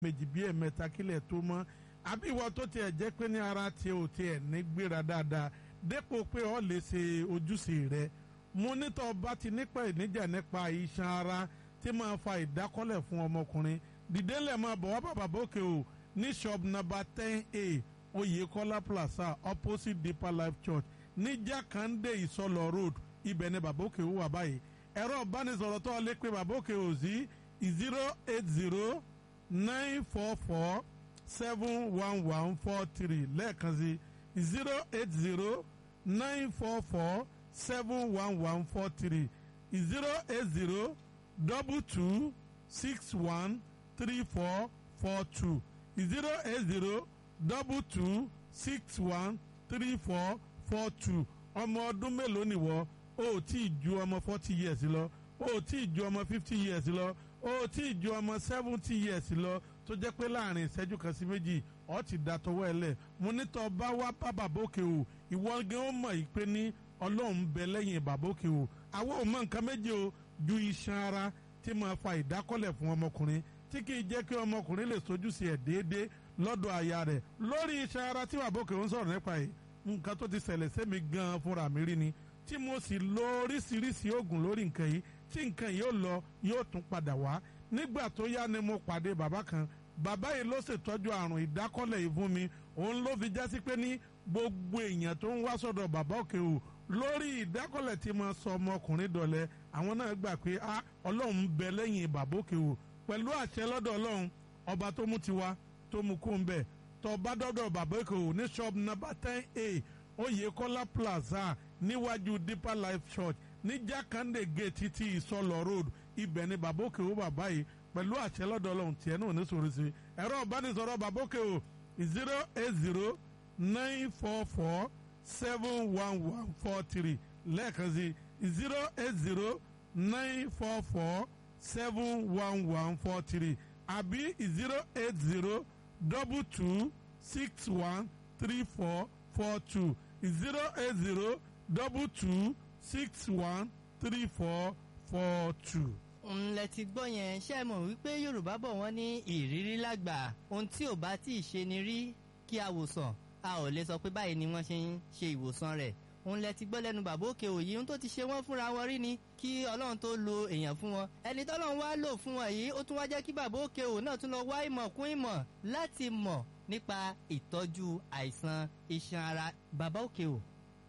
méjì bí ẹ̀mẹ́ta kílẹ̀ tó mọ́ àbí ìwọ tó tiẹ̀ jẹ́ pé ní ara tiẹ̀ ò tiẹ̀ ní gbéra dáadáa dépò pé o lè ṣe ojúṣe rẹ mo nítọ́ bá ti nípa ìníjà nípa iṣan ara tí máa fa ìdákọ́lẹ̀ fún ọmọkùnrin dìdélẹ̀ máa bọ̀ wá bàbá bókè o ní shop number 10A Oyèkọ́lá Plaza opposite Deeper Life Church ní Jákàndé Ìsọlọ̀ road ibẹ̀ ni bàbá òkè wà báyìí ẹ̀rọ ìbánisọ̀rọ̀ tó lè pe bàbá òkè ò sí 080-944-71143 lẹ́ẹ̀kan sí 080-944-71143 080-2261-3442 080-2261-3442 ọmọ ọdún mélòó nìwọ o tí ì ju ọmọ 40 years lọ o tí ì ju ọmọ 50 years lọ o tí ì ju ọmọ 70 years lọ tó jẹ́ pé láàrin ìṣẹ́jú kan sí méjì ọ ti da tọwọ́ ẹ lẹ̀ mo ní tọ́ bá wá bá bàbókè o ìwọ gan ó mọ̀ yìí pé ní ọlọ́run bẹ lẹ́yìn bàbókè o àwọn ò mọ nǹkan méje o ju iṣan ara tí máa fa ìdákọ́lẹ̀ fún ọmọkùnrin tí kì í jẹ́ kí ọmọkùnrin lè sojúṣe ẹ̀ déédéé lọ́dọ̀ aya rẹ̀ lórí iṣan ara tí bàbókè ń sọ̀rọ̀ nípa yìí nǹkan tó ti ṣẹlẹ̀ sẹ́mi gan fúnra mi rí ni tí mo sì lo oríṣiríṣi oògùn lórí nǹkan yìí tí nǹkan yìí ó lọ yóò tún padà wá nígbà tó yá ni mo pàdé bàbá kan bàbá yìí ló ṣètọ́jú àrùn ìdákọ́lẹ̀ yìí fún mi òun ló fi jásí pé ní gbogbo èèyàn tó ń wá sọ́dọ̀ bàbá òkè o lórí ìdákọ́lẹ̀ tí mo sọ ọmọkùnrin dọ̀lẹ́ àwọn náà gbà pé ọlọ́run ń bẹ lẹ́yìn bàbá òkè o pẹ̀lú àṣẹ lọ́dọ̀ ọlọ́run ọba tó mú tiwa tó mú kó ń bẹ̀ tó bá dọ́dọ̀ bàbá òkè o ní shop number 10A Oyèkọ́lá Plaza níwájú Deeper Life Church ní Jákàndé gate ti Ìsọlọ̀ road ibẹ̀ ni bàbá òkè o bàbá yìí pẹ̀lú àṣẹ lọ́dọ̀ ọlọ́run tiẹ̀ náà ní sòrò sí ẹ̀rọ ìbánisọ̀rọ̀ bàbá òkè o 080-944-71143 lẹ́ẹ̀kan sí 080-944-71143 àbí 080-2261-3442 080-2261-3442. ńlẹ̀ ti gbọ́ yẹn ṣé ẹ mọ̀ wípé Yorùbá bọ̀ wọ́n ní ìrírí lágbà ohun tí ò bá tí ì ṣe ni rí kí a wòsàn a ò lè sọ pé báyìí ni wọ́n ṣe ń ṣe ìwòsàn rẹ̀ ńlẹ̀ ti gbọ́ lẹ́nu bàbá òkè òyì ohun tó ti ṣe wọ́n fúnra wọn rí ni kí Ọlọ́run tó lo èèyàn fún wọn ẹni tọ́lọ́run wá lò fún wọn yìí ó tún wá jẹ́ kí bàbá òkè òyì náà tún lọ wá ìmọ̀ kún ìmọ̀ láti mọ̀ nípa ìtọ́jú àìsàn iṣan ara bàbá òkè òyì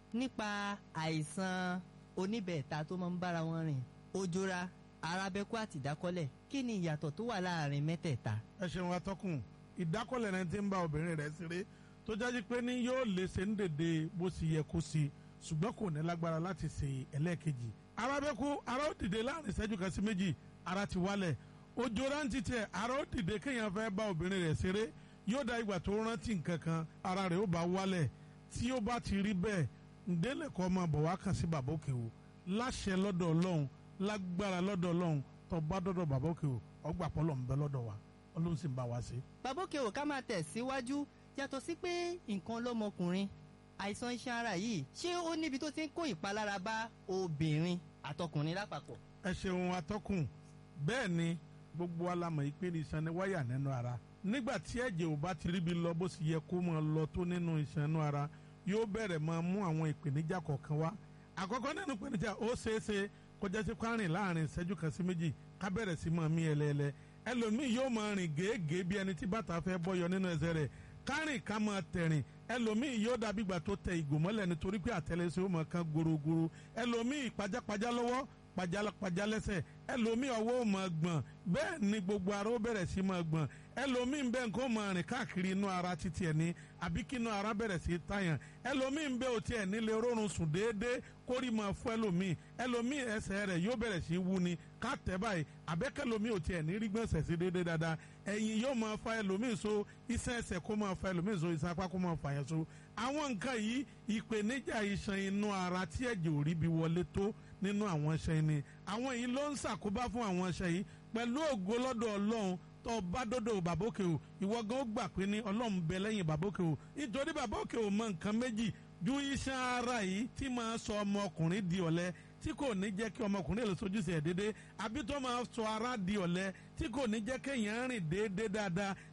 nípa àìsàn oníbẹ̀ẹ̀ta tó máa ń bára wọn rìn ojora arábẹ́kú àti ìdákọ́lẹ̀ kí ni ìyàtọ̀ tó wà láàrin mẹ́tẹ̀ẹ̀ta. ẹ ṣeun atọ́kùn ìdákọ́lẹ̀ náà ti ń bá obìnrin rẹ̀ ṣeré tó jáde pé ní yóò lè ṣe ń dèdè bó ṣe yẹ kó ṣe ṣùgbọ́n kò ní lágbára láti ṣe ẹlẹ́ẹ̀kejì. arábẹ́kú ara ó dìde láàrin ìṣẹ́jú kan sí méjì ara ti wálẹ̀ ojora ń titẹ̀ ara ó dìde kéèyàn fẹ́ bá obìnrin rẹ̀ ṣeré yóò dá ìgbà tó rántí nǹkan kan ara rẹ̀ ó bá wálẹ̀ tí ó bá ti rí bẹ́ẹ̀ ǹdẹ́lẹ̀kọ́ máa bọ̀ wá kàn sí bàbá òkè o láṣẹ lọ́dọ̀ Ọlọ́run lágbára lọ́dọ̀ Ọlọ́run tó bá dọ́dọ̀ bàbá òkè o ọgbà pọ́lọ̀ ń bẹ lọ́dọ̀ wa Ọlọ́run sì ń bá wa ṣe. bàbá òkè o ká máa tẹ̀síwájú yàtọ̀ sí pé nǹkan lọ́mọkùnrin àìsàn iṣan ara yìí ṣé ó níbi tó ti ń kó ìpalára bá obìnrin àtọkùnrin lápapọ̀. ẹ ṣeun atọ́kùn bẹ́ẹ̀ ni gbogbo alamọ̀ yìí pé ní iṣan ni wáyà nínú ara nígbà tí ẹ̀jẹ̀ ò bá ti ríbi lọ bó sì yẹ kó máa lọ tó nínú iṣan inú ara yóò bẹ̀rẹ̀ máa mú àwọn ìpèníjà kọ̀ọ̀kan wá àkọ́kọ́ nínú ìpèníjà ó ṣeéṣe kó jẹ́ sí kwárìn láàrin ìṣẹ́jú kan sí méjì ká bẹ̀rẹ̀ sí máa mí ẹlẹ́ẹ̀lẹ́ ẹlòmíì yóò máa rìn gèégèé bí ẹni tí bàtà fẹ́ bọ́yọ nínú ẹsẹ̀ rẹ̀ kárìn ká máa tẹ̀rìn ẹlòmíì yóò dàbí ìgbà tó tẹ ìgò mọ́lẹ̀ nítorí pé àtẹlẹsẹ̀ ó máa kan gorogoro ẹlòmíì pajápajá lọ́wọ́ pajápajá lẹ́sẹ̀ ẹlòmíì ọwọ́ ó máa gbọ̀n bẹ́ẹ̀ ni gbogbo ara ó bẹ̀rẹ̀ sí máa gbọ̀n ẹlòmíì bẹ́ẹ̀ nǹkan ó máa rìn káàkiri inú ara títí ẹ̀ ní àbí kí inú ara bẹ̀rẹ̀ sí tàyàn ẹlòmíì bẹ́ẹ̀ ò tiẹ̀ nílé rórun sùn déédéé kórì máa fún ẹlòmíì ẹsẹ̀ rẹ̀ yóò bẹ̀rẹ̀ sí wú ni ká tẹ̀ báyìí àbẹ́kẹ́lòmíì ò tiẹ̀ ní rí gbọ̀nsẹ̀ sí déédéé dáadáa ẹ̀yìn yóò máa fa ẹlòmíì so iṣan ẹsẹ̀ kó máa fa ẹlòmíì so iṣan apá kó máa fa yẹn so àwọn nǹkan yìí ìpèníjà iṣan inú ara tí ẹ̀jẹ̀ ò rí bí wọlé tó nínú àwọn iṣan ni àwọn yìí ló ń ṣàkóbá fún àwọn iṣan yìí pẹ̀lú ògo lọ́dọ̀ Ọlọ́run tó bá dọ́dọ̀ bàbá òkè o ìwọ gan ó gbà pé ní Ọlọ́run bẹ lẹ́yìn bàbá òkè o nítorí bàbá òkè o mọ nǹkan méjì ju iṣan ara yìí tí máa sọ ọmọkùnrin di ọ̀lẹ tí kò ní jẹ́ kí ọmọkùnrin lè sojúṣe ẹ̀ déédéé àbí tó máa sọ ara di ọ̀lẹ tí kò ní jẹ́ kéèyàn rìn déédéé dáadáa